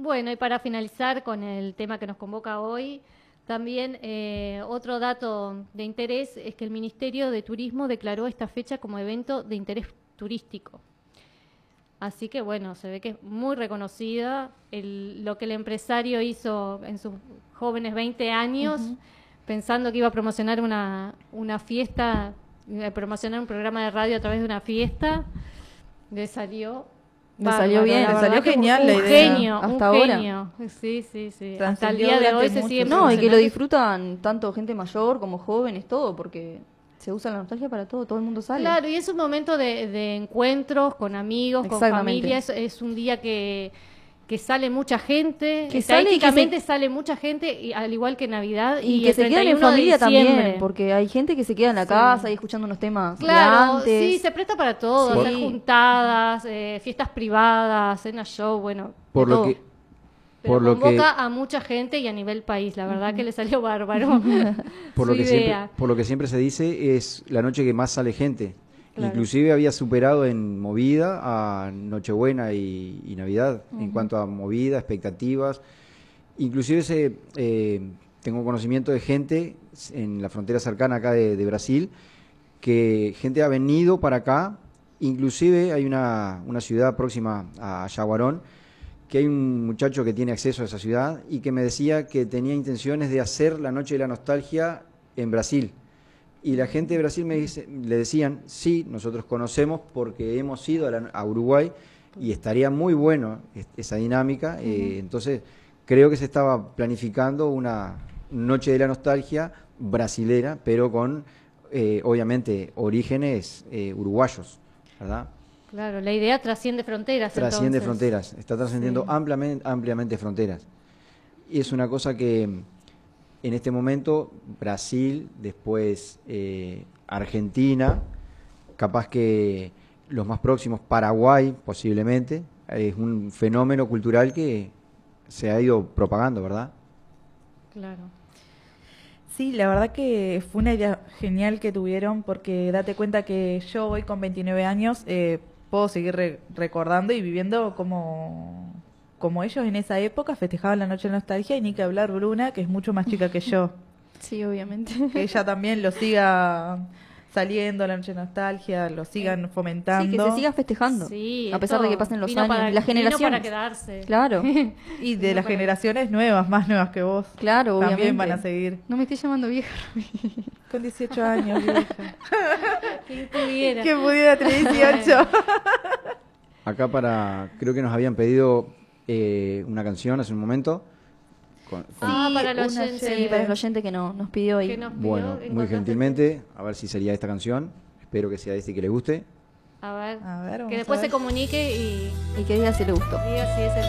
Bueno, y para finalizar con el tema que nos convoca hoy, también otro dato de interés es que el Ministerio de Turismo declaró esta fecha como evento de interés turístico. Así que bueno, se ve que es muy reconocida lo que el empresario hizo en sus jóvenes 20 años, pensando que iba a promocionar una fiesta, promocionar un programa de radio a través de una fiesta, le salió salió bien, la le salió genial la idea. Genio, hasta un ahora. genio. Sí, sí, sí. Trascendió Hasta el día de hoy se durante sigue mucho No, y que lo promocionando. disfrutan tanto gente mayor como jóvenes, todo, porque se usa la nostalgia para todo el mundo sale. Claro, y es un momento de encuentros con amigos, con Exactamente. familia. Es un día que sale mucha gente. Que sale y que Estadísticamente sale mucha gente, y, al igual que Navidad. Y Y que el se quedan en 31 de familia también, diciembre. porque hay gente que se queda en la Sí. casa y escuchando unos temas de Claro, antes. sí, se presta para todo. Sí. Hacer juntadas, fiestas privadas, cenas show, bueno. Por de lo todo. que, Pero por lo que, convoca a mucha gente y a nivel país. La verdad que le salió bárbaro por su lo que siempre, idea. por lo que siempre se dice, es la noche que más sale gente. Claro. Inclusive había superado en movida a Nochebuena y Navidad, en cuanto a movida, expectativas. Inclusive tengo conocimiento de gente en la frontera cercana acá de Brasil, que gente ha venido para acá. Inclusive hay una ciudad próxima a Yaguarón, que hay un muchacho que tiene acceso a esa ciudad y que me decía que tenía intenciones de hacer la Noche de la Nostalgia en Brasil. Y la gente de Brasil le decían, sí, nosotros conocemos porque hemos ido a Uruguay y estaría muy bueno esa dinámica. Entonces, creo que se estaba planificando una Noche de la Nostalgia brasilera, pero con, obviamente, orígenes uruguayos, ¿verdad? Claro, la idea trasciende fronteras. Trasciende entonces. fronteras, está trascendiendo Sí. ampliamente fronteras. Y es una cosa que en este momento Brasil, después Argentina, capaz que los más próximos Paraguay posiblemente, es un fenómeno cultural que se ha ido propagando, ¿verdad? Claro. Sí, la verdad que fue una idea genial que tuvieron, porque date cuenta que yo hoy con 29 años puedo seguir recordando y viviendo como ellos en esa época festejaban la Noche de la Nostalgia, y ni que hablar Bruna, que es mucho más chica que yo, Sí, obviamente. que ella también lo siga saliendo la Noche de Nostalgia, lo sigan fomentando. Sí, que se siga festejando. Sí, a pesar de esto que pasen los vino años. para- Y las vino para generaciones. quedarse. Claro, Y de No, las para- generaciones nuevas, más nuevas que vos, claro, también obviamente. van a seguir. No me estoy llamando vieja. Con 18 años, vieja. ¿Quién pudiera? Que pudiera tener 18. Acá creo que nos habían pedido una canción hace un momento. Para los una oyentes. Sí, para el oyente que nos pidió Que ahí. nos pidió, Bueno, muy ¿encontraste? gentilmente, a ver si sería esta canción. Espero que sea este y que le guste. A ver, A ver, vamos que a después ver. se comunique y Y que diga si le gustó. diga si es el